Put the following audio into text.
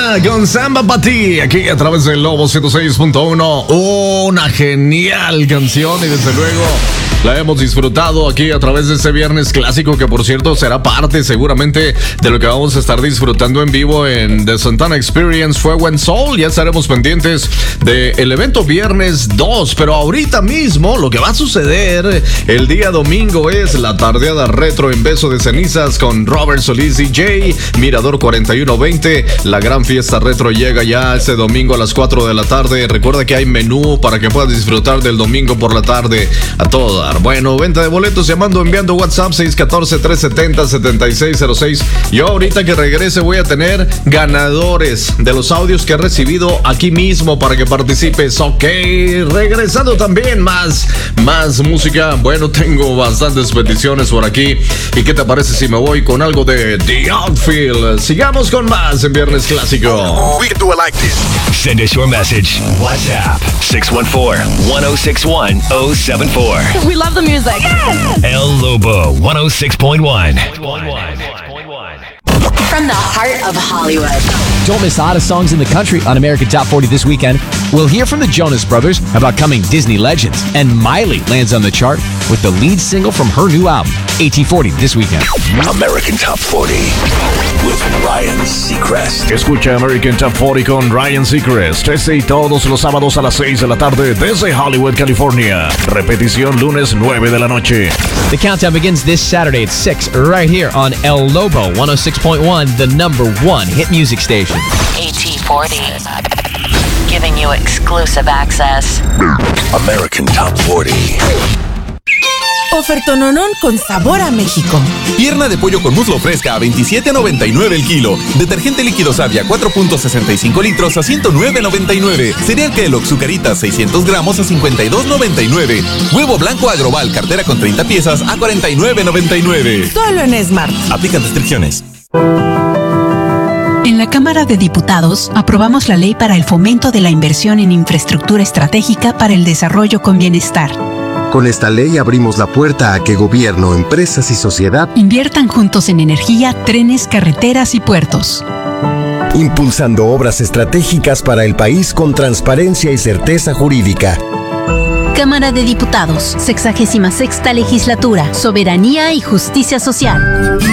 Selena con Samba Pa' Ti, aquí a través del Lobo 106.1. Una genial canción y desde luego la hemos disfrutado aquí a través de este viernes clásico, que por cierto será parte seguramente de lo que vamos a estar disfrutando en vivo en The Santana Experience Fuego en Soul. Ya estaremos pendientes del evento viernes 2, pero ahorita mismo lo que va a suceder el día domingo es la tardeada retro en Beso de Cenizas con Robert Solís DJ, Mirador 4120. La gran fiesta retro llega ya este domingo a las 4 de la tarde. Recuerda que hay menú para que puedas disfrutar del domingo por la tarde a todo dar. Bueno, venta de boletos llamando, enviando WhatsApp 614-370-7606. Yo ahorita que regrese voy a tener ganadores de los audios que he recibido aquí mismo para que participes. Ok, regresando también más música. Bueno, tengo bastantes peticiones por aquí. ¿Y qué te parece si me voy con algo de The Outfield? Sigamos con más en Viernes Clásico. We can do it like this. Send us your message. WhatsApp 614-1061-074. We love the music. El Lobo 106.1. From the heart of Hollywood. Don't miss the hottest songs in the country on American Top 40 this weekend. We'll hear from the Jonas Brothers about coming Disney legends, and Miley lands on the chart with the lead single from her new album, 1840, this weekend. American Top 40 with Ryan Seacrest. Escucha American Top 40 con Ryan Seacrest. Este y todos los sábados a las 6 de la tarde desde Hollywood, California. Repetición lunes 9 de la noche. The countdown begins this Saturday at 6, right here on El Lobo 106.1, the #1 hit music station. AT40, giving you exclusive access. American Top 40. Ofertononón con sabor a México. Pierna de pollo con muslo fresca a $27.99 el kilo. Detergente líquido Savia 4.65 litros a $109.99. Cereal Kellogg Zucaritas 600 gramos a $52.99. Huevo blanco Agroval cartera con 30 piezas a $49.99. Solo en Smart. Aplican restricciones. En la Cámara de Diputados aprobamos la ley para el fomento de la inversión en infraestructura estratégica para el desarrollo con bienestar. Con esta ley abrimos la puerta a que gobierno, empresas y sociedad inviertan juntos en energía, trenes, carreteras y puertos. impulsando obras estratégicas para el país con transparencia y certeza jurídica. Cámara de Diputados, 66ª Legislatura, Soberanía y Justicia Social.